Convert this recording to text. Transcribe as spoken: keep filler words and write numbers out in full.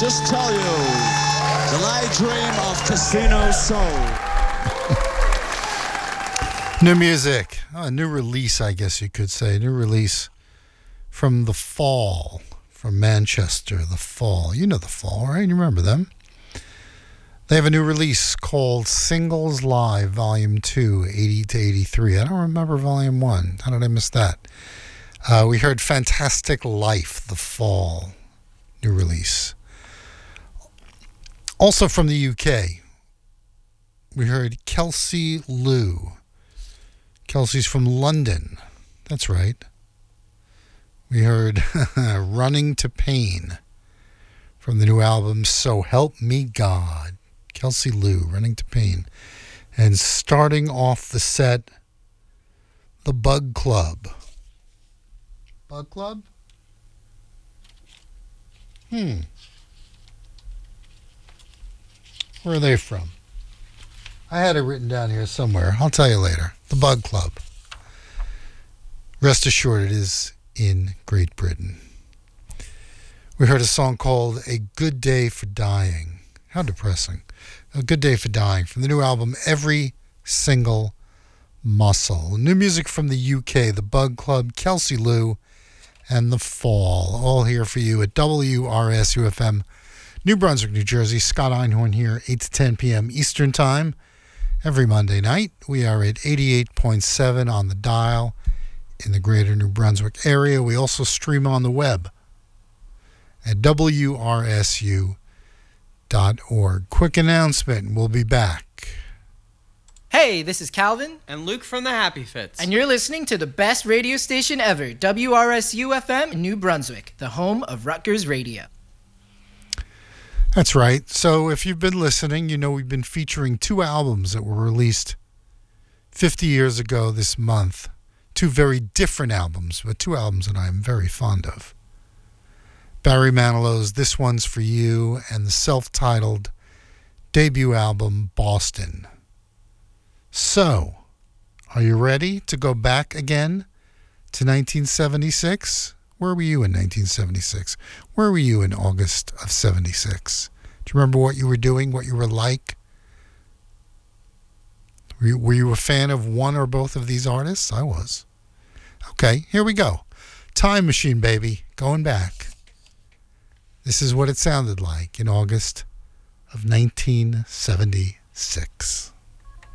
just tell you, till I dream of Casino Soul. New music, a new release, I guess you could say. New release from The Fall, from Manchester, The Fall. You know The Fall, right? You remember them? They have a new release called Singles Live, Volume two, eighty to eighty-three. I don't remember Volume one. How did I miss that? Uh, we heard Fantastic Life, The Fall, new release. Also from the U K, we heard Kelsey Lou. Kelsey's from London. That's right. We heard Running to Pain from the new album So Help Me God. Kelsey Lou, Running to Pain. And starting off the set, The Bug Club. Bug Club? Hmm. Where are they from? I had it written down here somewhere. I'll tell you later. The Bug Club. Rest assured it is in Great Britain. We heard a song called A Good Day for Dying. How depressing. A Good Day for Dying from the new album Every Single Muscle. New music from the U K, The Bug Club, Kelsey Lou, and The Fall. All here for you at W R S U F M, New Brunswick, New Jersey. Scott Einhorn here, eight to ten p.m. Eastern Time. Every Monday night, we are at eighty-eight point seven on the dial in the greater New Brunswick area. We also stream on the web at W R S U dot org. Quick announcement, we'll be back. Hey, this is Calvin. And Luke from the Happy Fits. And you're listening to the best radio station ever, W R S U F M in New Brunswick, the home of Rutgers Radio. That's right. So if you've been listening, you know we've been featuring two albums that were released fifty years ago this month. Two very different albums, but two albums that I'm very fond of. Barry Manilow's This One's For You and the self-titled debut album, Boston. So, are you ready to go back again to nineteen seventy-six? Where were you in nineteen seventy-six? Where were you in August of seventy-six? Do you remember what you were doing, what you were like? Were you, were you a fan of one or both of these artists? I was. Okay, here we go. Time Machine, baby. Going back. This is what it sounded like in August of nineteen seventy-six.